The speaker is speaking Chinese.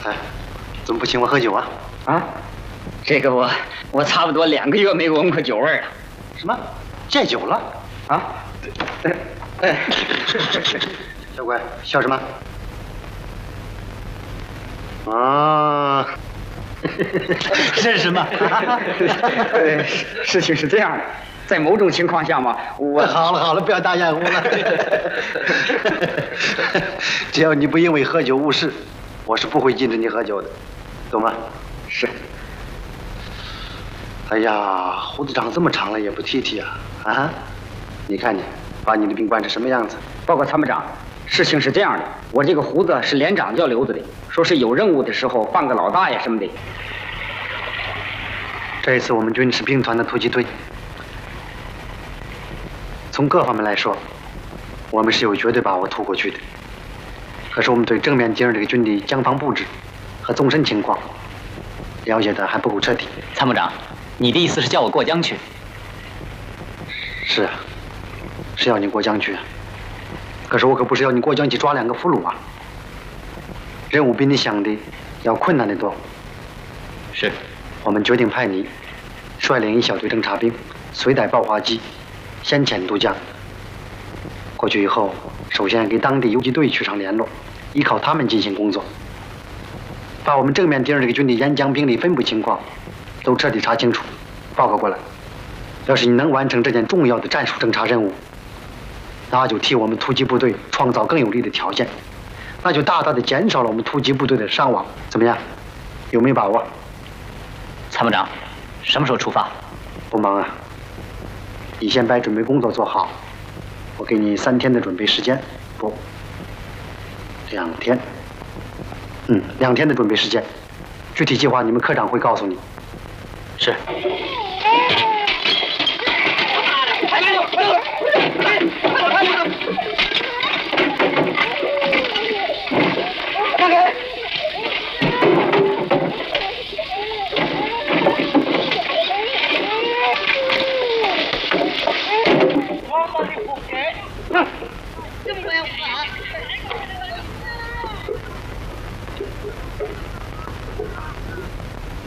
哎，怎么不请我喝酒啊？ 啊，这个我差不多2个月没闻过酒味了。 什么？戒酒了？ 啊？ 小乖，笑什么？啊，这是什么？ 事情是这样的，在某种情况下嘛，我好了，不要打掩护了。只要你不因为喝酒误事，我是不会禁止你喝酒的，懂吗？ 是。 哎呀，胡子长这么长了也不剃剃啊！啊，你看你把你的病惯成什么样子？ 报告参谋长，事情是这样的，我这个胡子是连长叫留着的，说是有任务的时候放个老大爷什么的。 这一次我们军是兵团的突击队，从各方面来说，我们是有绝对把握突过去的。可是我们对正面敌人这个军的将防布置和纵深情况了解的还不够彻底。 参谋长，你的意思是叫我过江去？ 是啊，是要你过江去。可是我可不是要你过江去抓2个俘虏啊！任务比你想的要困难得多。 是， 我们决定派你率领一小队侦察兵，随带爆化机，先遣渡江。过去以后，首先给当地游击队取上联络，依靠他们进行工作，把我们正面敌人这个军的沿江兵力分布情况都彻底查清楚，报告过来。要是你能完成这件重要的战术侦察任务，那就替我们突击部队创造更有利的条件，那就大大的减少了我们突击部队的伤亡。怎么样？有没有把握？ 参谋长，什么时候出发？ 不忙啊，你先把准备工作做好，我给你3天的准备时间，不，2天。2天的准备时间，具体计划你们科长会告诉你。 是。 这么没有法。